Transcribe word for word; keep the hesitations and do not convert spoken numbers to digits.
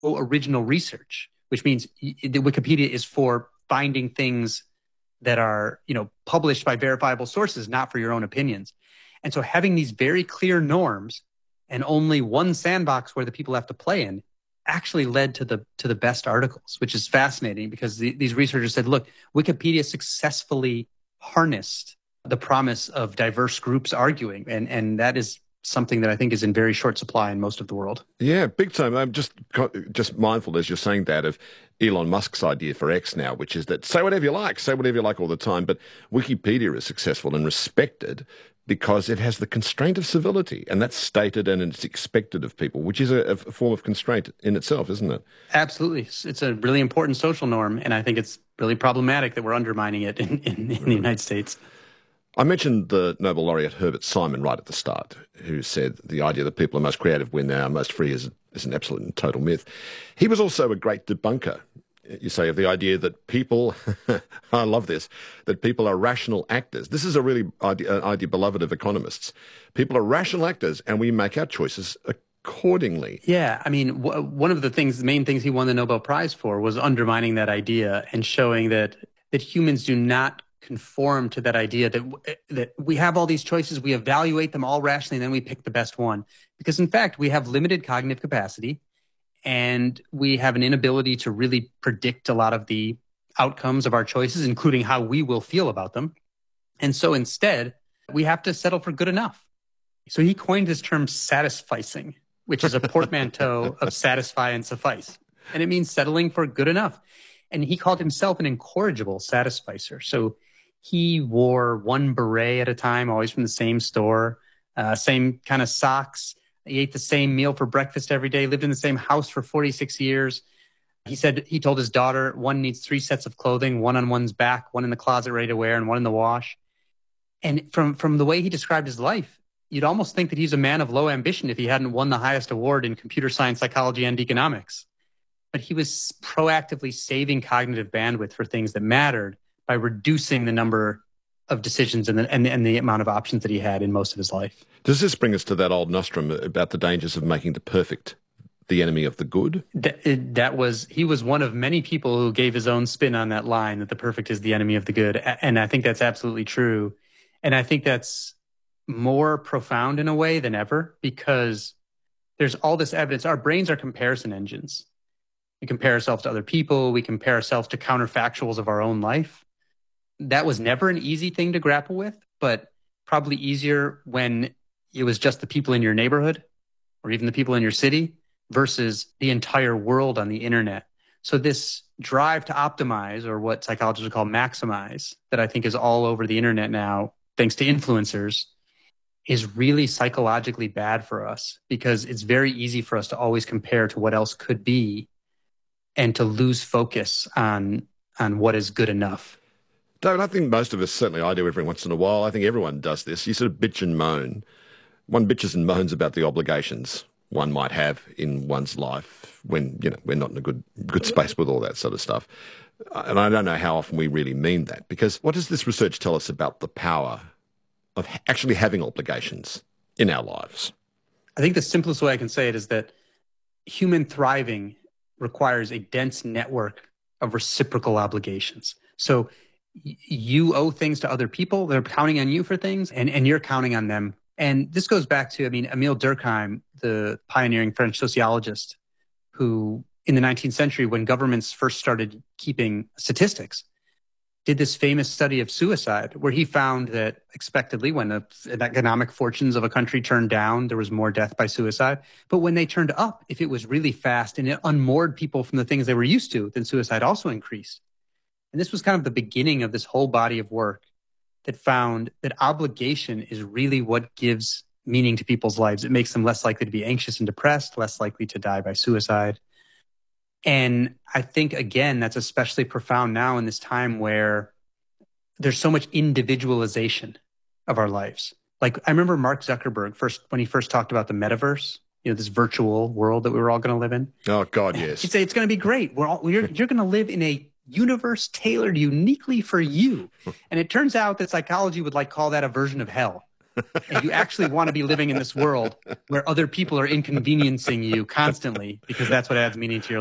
original research, which means the Wikipedia is for finding things that are, you know, published by verifiable sources, not for your own opinions. And so having these very clear norms and only one sandbox where the people have to play in actually led to the to the best articles, which is fascinating because the, these researchers said, look, Wikipedia successfully harnessed the promise of diverse groups arguing. And, and that is something that I think is in very short supply in most of the world. Yeah, big time. I'm just just mindful as you're saying that of Elon Musk's idea for X now, which is that say whatever you like, say whatever you like all the time, but Wikipedia is successful and respected because it has the constraint of civility, and that's stated and it's expected of people, which is a, a form of constraint in itself, isn't it? Absolutely. It's a really important social norm, and I think it's really problematic that we're undermining it in, in, in the United States. I mentioned the Nobel laureate Herbert Simon right at the start, who said the idea that people are most creative when they are most free is, is an absolute and total myth. He was also a great debunker, you say, of the idea that people, I love this, that people are rational actors. This is a really idea, an idea beloved of economists. People are rational actors and we make our choices accordingly. Yeah, I mean, w- one of the things, the main things he won the Nobel Prize for was undermining that idea and showing that that humans do not conform to that idea that that we have all these choices, we evaluate them all rationally, and then we pick the best one. Because in fact, we have limited cognitive capacity, and we have an inability to really predict a lot of the outcomes of our choices, including how we will feel about them. And so instead, we have to settle for good enough. So he coined this term satisficing, which is a portmanteau of satisfy and suffice. And it means settling for good enough. And he called himself an incorrigible satisficer. So he wore one beret at a time, always from the same store, uh, same kind of socks. He ate the same meal for breakfast every day, lived in the same house for forty-six years. He said he told his daughter one needs three sets of clothing, one on one's back, one in the closet ready to wear, and one in the wash. And from, from the way he described his life, you'd almost think that he's a man of low ambition if he hadn't won the highest award in computer science, psychology, and economics. But he was proactively saving cognitive bandwidth for things that mattered by reducing the number of decisions and the, and, and the amount of options that he had in most of his life. Does this bring us to that old nostrum about the dangers of making the perfect the enemy of the good? That, it, that was, he was one of many people who gave his own spin on that line, that the perfect is the enemy of the good. And I think that's absolutely true. And I think that's more profound in a way than ever, because there's all this evidence. Our brains are comparison engines. We compare ourselves to other people. We compare ourselves to counterfactuals of our own life. That was never an easy thing to grapple with, but probably easier when it was just the people in your neighborhood or even the people in your city versus the entire world on the internet. So this drive to optimize, or what psychologists would call maximize, that I think is all over the internet now, thanks to influencers, is really psychologically bad for us, because it's very easy for us to always compare to what else could be and to lose focus on on what is good enough. David, I think most of us, certainly I do every once in a while, I think everyone does this. You sort of bitch and moan. One bitches and moans about the obligations one might have in one's life when, you know, we're not in a good good space with all that sort of stuff. And I don't know how often we really mean that, because what does this research tell us about the power of actually having obligations in our lives? I think the simplest way I can say it is that human thriving requires a dense network of reciprocal obligations. So y- you owe things to other people. They're counting on you for things, and, and you're counting on them. And this goes back to, I mean, Emile Durkheim, the pioneering French sociologist, who in the nineteenth century, when governments first started keeping statistics, did this famous study of suicide, where he found that expectedly, when the economic fortunes of a country turned down, there was more death by suicide. But when they turned up, if it was really fast and it unmoored people from the things they were used to, then suicide also increased. And this was kind of the beginning of this whole body of work that found that obligation is really what gives meaning to people's lives. It makes them less likely to be anxious and depressed, less likely to die by suicide. And I think, again, that's especially profound now in this time where there's so much individualization of our lives. Like, I remember Mark Zuckerberg first, when he first talked about the metaverse, you know, this virtual world that we were all going to live in. Oh, God, yes. He'd say, it's going to be great. We're all, you're, you're going to live in a universe tailored uniquely for you. And it turns out that psychology would like call that a version of hell. And you actually want to be living in this world where other people are inconveniencing you constantly, because that's what adds meaning to your